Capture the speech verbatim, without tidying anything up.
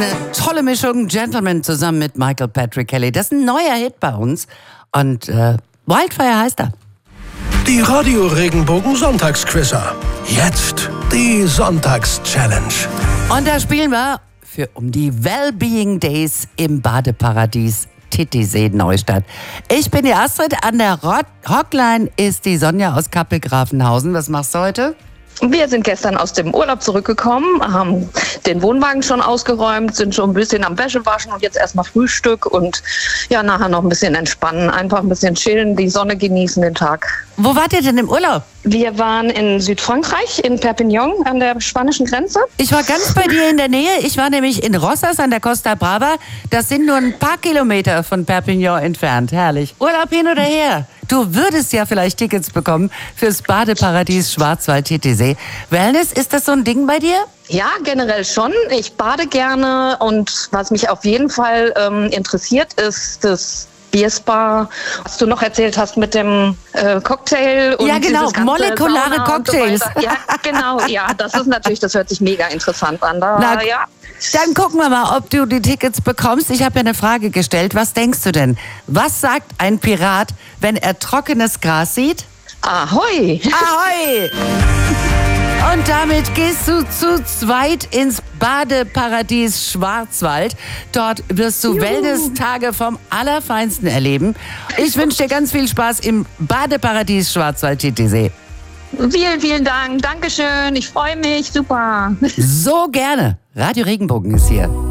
Eine tolle Mischung, Gentleman zusammen mit Michael Patrick Kelly. Das ist ein neuer Hit bei uns. Und äh, Wildfire heißt er. Die Radio Regenbogen Sonntagsquizzer. Jetzt die Sonntagschallenge. Und da spielen wir für um die Wellbeing Days im Badeparadies Titisee Neustadt. Ich bin die Astrid, an der Hotline ist die Sonja aus Kappel-Grafenhausen. Was machst du heute? Wir sind gestern aus dem Urlaub zurückgekommen, haben den Wohnwagen schon ausgeräumt, sind schon ein bisschen am Wäschewaschen und jetzt erstmal Frühstück und ja, nachher noch ein bisschen entspannen, einfach ein bisschen chillen, die Sonne genießen, den Tag. Wo wart ihr denn im Urlaub? Wir waren in Südfrankreich, in Perpignan, an der spanischen Grenze. Ich war ganz bei dir in der Nähe. Ich war nämlich in Rosas an der Costa Brava. Das sind nur ein paar Kilometer von Perpignan entfernt. Herrlich. Urlaub hin oder her. Du würdest ja vielleicht Tickets bekommen fürs Badeparadies Schwarzwald-Titisee. Wellness, ist das so ein Ding bei dir? Ja, generell schon. Ich bade gerne und was mich auf jeden Fall ähm, interessiert, ist das Bierspa, was du noch erzählt hast mit dem äh, Cocktail. Und ja, genau, dieses ganze molekulare Sauna Cocktails. Und so ja, genau, ja, das ist natürlich, das hört sich mega interessant an. Da, Na, ja. Dann gucken wir mal, ob du die Tickets bekommst. Ich habe ja eine Frage gestellt. Was denkst du denn? Was sagt ein Pirat, wenn er trockenes Gras sieht? Ahoi! Ahoi! Und damit gehst du zu zweit ins Badeparadies Schwarzwald. Dort wirst du Wellness-Tage vom Allerfeinsten erleben. Ich wünsche dir ganz viel Spaß im Badeparadies Schwarzwald-Titisee. Vielen, vielen Dank. Dankeschön. Ich freue mich. Super. So gerne. Radio Regenbogen ist hier.